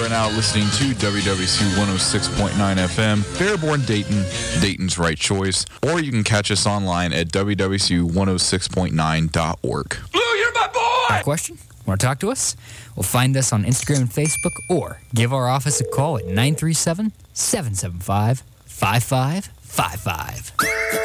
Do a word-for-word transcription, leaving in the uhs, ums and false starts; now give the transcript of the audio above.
are now listening to W W C one oh six point nine F M, Fairborn Dayton, Dayton's right choice, or you can catch us online at W W C one oh six point nine dot org. Blue, you're my boy! Got a question? Want to talk to us? Well, find us on Instagram and Facebook, or give our office a call at nine three seven, seven seven five, five five five five.